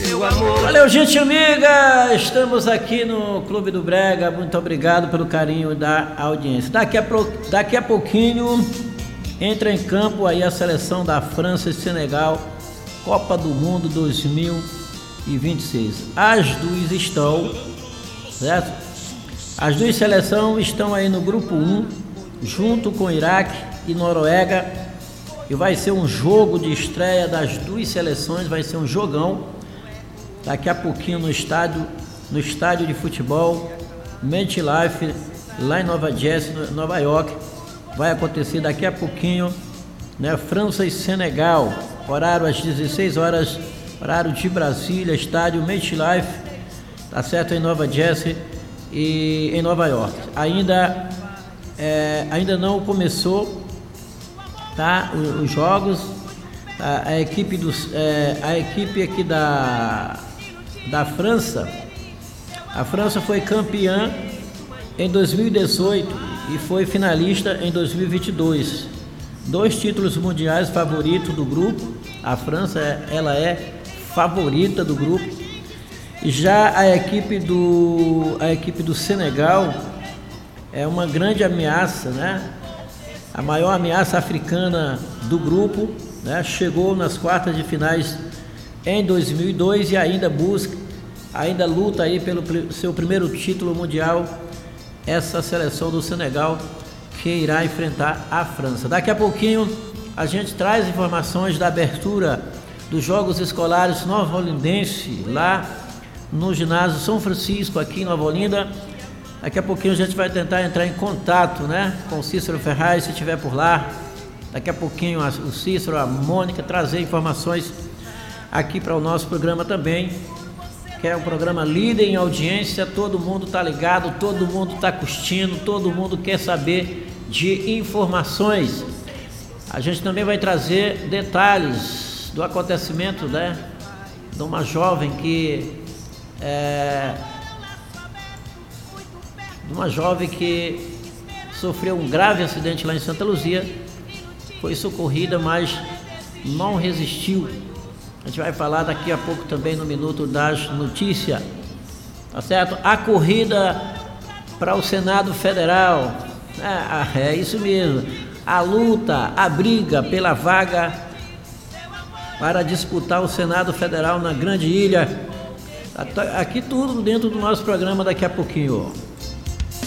meu amor. Valeu, gente amiga, estamos aqui no Clube do Brega, muito obrigado pelo carinho da audiência. Daqui a pouquinho entra em campo aí a seleção da França e Senegal, Copa do Mundo 2026. As duas estão, certo? As duas seleções estão aí no grupo 1, junto com Iraque e Noruega, e vai ser um jogo de estreia das duas seleções, vai ser um jogão. Daqui a pouquinho no estádio de futebol MetLife, lá em Nova Jersey, Nova York, vai acontecer daqui a pouquinho, né? França e Senegal, horário às 16 horas, horário de Brasília, estádio MetLife, tá certo, em Nova Jersey e em Nova York. Ainda não começou, tá? Os jogos, a equipe aqui da França, a França foi campeã em 2018 e foi finalista em 2022. 2 títulos mundiais, favorito do grupo. A França, ela é favorita do grupo. E já a equipe do Senegal é uma grande ameaça, né? A maior ameaça africana do grupo, né? Chegou nas quartas de finais em 2002 e ainda luta aí pelo seu primeiro título mundial, essa seleção do Senegal que irá enfrentar a França. Daqui a pouquinho a gente traz informações da abertura dos Jogos Escolares Nova Olindense, lá no ginásio São Francisco, aqui em Nova Olinda. Daqui a pouquinho a gente vai tentar entrar em contato, né, com o Cícero Ferraz, se estiver por lá. Daqui a pouquinho o Cícero, a Mônica, trazer informações aqui para o nosso programa também, que é um programa líder em audiência. Todo mundo está ligado, todo mundo está curtindo, todo mundo quer saber de informações. A gente também vai trazer detalhes do acontecimento, né, de uma jovem que sofreu um grave acidente lá em Santa Luzia, foi socorrida, mas não resistiu. A gente vai falar daqui a pouco também no Minuto das Notícias, tá certo? A corrida para o Senado Federal, é isso mesmo, a luta, a briga pela vaga para disputar o Senado Federal na Grande Ilha. Aqui tudo dentro do nosso programa daqui a pouquinho.